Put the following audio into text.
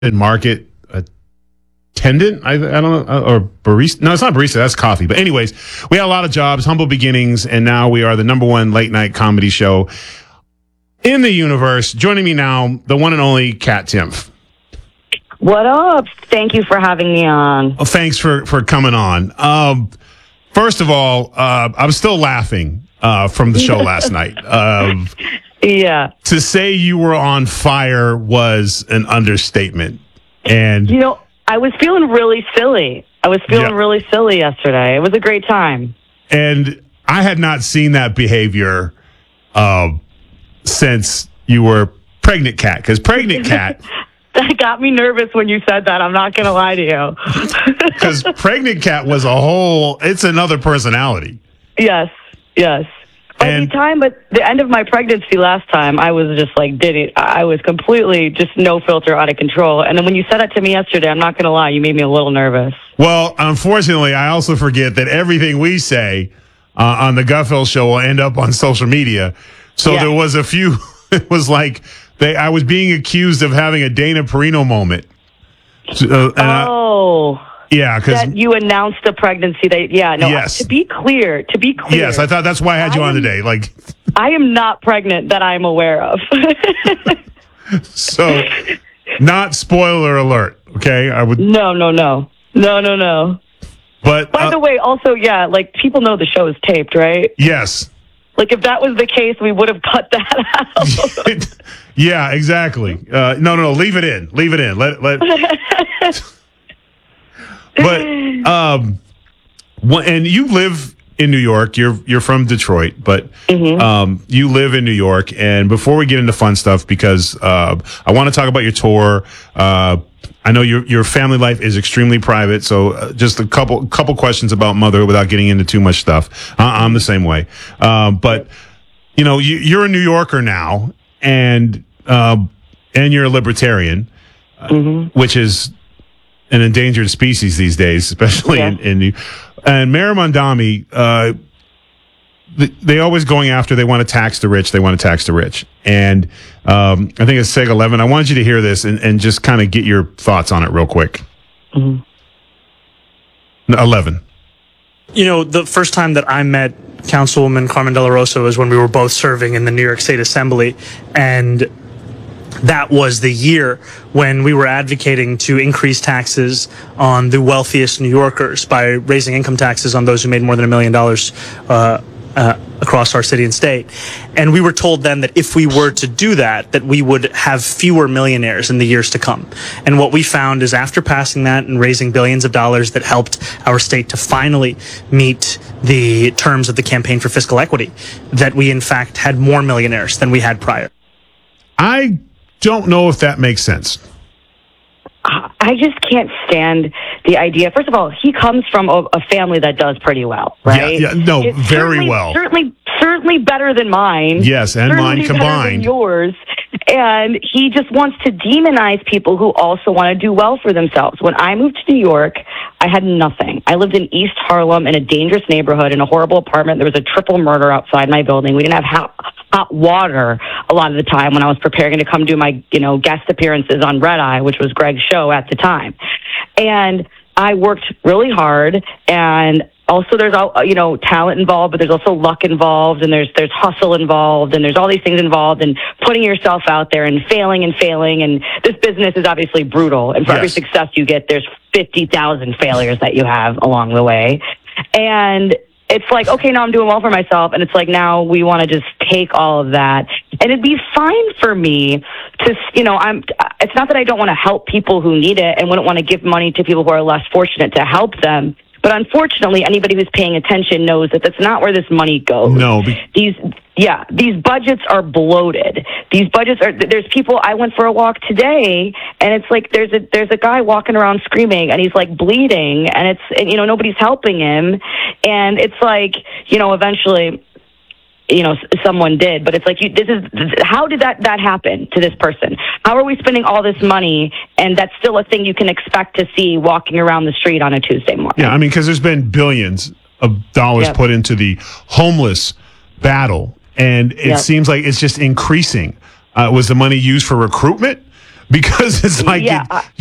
market attendant. I don't know, or barista. No, it's not barista. That's coffee. But anyways, we had a lot of jobs, humble beginnings, and now we are the #1 late night comedy show in the universe. Joining me now, the one and only Kat Timpf. What up? Thank you for having me on. Well, thanks for coming on. First of all, I was still laughing from the show last night. Yeah. To say you were on fire was an understatement. And I was feeling really silly. Really silly yesterday. It was a great time. And I had not seen that behavior since you were pregnant Kat. Because pregnant Kat... That got me nervous when you said that. I'm not going to lie to you. Because pregnant Kat was it's another personality. Yes. By the end of my pregnancy last time, I was just like, I was completely just no filter, out of control. And then when you said that to me yesterday, I'm not going to lie, you made me a little nervous. Well, unfortunately, I also forget that everything we say on the Gutfeld Show will end up on social media. So There was a few, it was like, I was being accused of having a Dana Perino moment. Yeah, because that you announced a pregnancy. Yes. To be clear. Yes, I thought that's why I had you on today. Like, I am not pregnant that I'm aware of. So, not spoiler alert. Okay, I would. No. But by the way, also, people know the show is taped, right? Yes. Like, if that was the case, we would have cut that out. Yeah, exactly. No. Leave it in. Let. But and you live in New York. You're from Detroit, but you live in New York. And before we get into fun stuff, because I want to talk about your tour. I know your family life is extremely private, so just a couple questions about Mother without getting into too much stuff. I'm the same way. But you're a New Yorker now, and you're a libertarian, which is an endangered species these days, especially in and Mayor Mamdani. They always going after. They want to tax the rich. And I think it's Seg 11. I wanted you to hear this and just kind of get your thoughts on it real quick. 11. The first time that I met Councilwoman Carmen De La Rosa was when we were both serving in the New York State Assembly, and that was the year when we were advocating to increase taxes on the wealthiest New Yorkers by raising income taxes on those who made more than $1 million across our city and state. And we were told then that if we were to do that we would have fewer millionaires in the years to come. And what we found is after passing that and raising billions of dollars that helped our state to finally meet the terms of the Campaign for Fiscal Equity, that we in fact had more millionaires than we had prior. I don't know if that makes sense. I just can't stand the idea. First of all, he comes from a family that does pretty well, right? Very well. Certainly better than mine. Yes, and certainly mine combined. Better than yours. And he just wants to demonize people who also want to do well for themselves. When I moved to New York, I had nothing. I lived in East Harlem in a dangerous neighborhood in a horrible apartment. There was a triple murder outside my building. We didn't have hot water a lot of the time when I was preparing to come do my, guest appearances on Red Eye, which was Greg's show at the time. And I worked really hard, and also there's talent involved, but there's also luck involved, and there's hustle involved, and there's all these things involved, and putting yourself out there and failing. And this business is obviously brutal. And for every success you get, there's 50,000 failures that you have along the way. And it's like, okay, now I'm doing well for myself. And it's like, now we want to just take all of that. And it'd be fine for me to, it's not that I don't want to help people who need it and wouldn't want to give money to people who are less fortunate to help them. But unfortunately, anybody who's paying attention knows that that's not where this money goes. No. These budgets are bloated. These budgets are, there's people, I went for a walk today, and it's like there's a guy walking around screaming, and he's like bleeding, and nobody's helping him. And it's like, eventually, someone did, but it's like, how did that happen to this person? How are we spending all this money, and that's still a thing you can expect to see walking around the street on a Tuesday morning? Yeah, because there's been billions of dollars put into the homeless battle, and it seems like it's just increasing. Was the money used for recruitment? because it's like Yeah,